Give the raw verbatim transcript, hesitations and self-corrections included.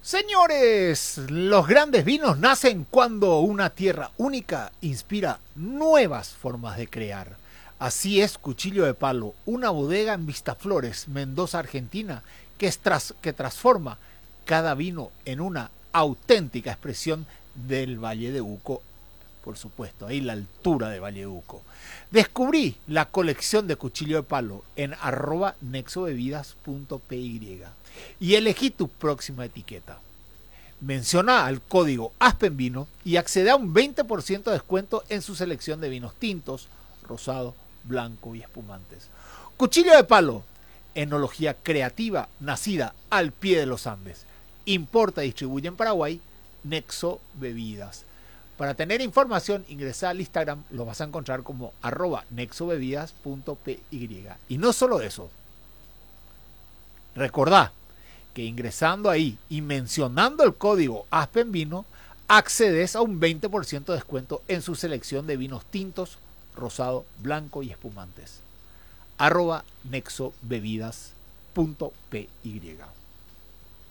Señores, los grandes vinos nacen cuando una tierra única inspira nuevas formas de crear. Así es Cuchillo de Palo, una bodega en Vistaflores, Mendoza, Argentina, que, es tras, que transforma cada vino en una auténtica expresión del Valle de Uco, por supuesto, ahí la altura de Valle de Uco. Descubrí la colección de Cuchillo de Palo en arroba nexobebidas punto py y elegí tu próxima etiqueta. Menciona al código ASPENVINO y accede a un veinte por ciento de descuento en su selección de vinos tintos, rosado, blanco y espumantes. Cuchillo de Palo, enología creativa nacida al pie de los Andes. Importa y distribuye en Paraguay Nexo Bebidas. Para tener información, ingresa al Instagram, lo vas a encontrar como arroba nexobebidas punto py. Y no solo eso, recordá que ingresando ahí y mencionando el código ASPENVINO, accedes a un veinte por ciento de descuento en su selección de vinos tintos, rosado, blanco y espumantes. arroba nexobebidas punto py.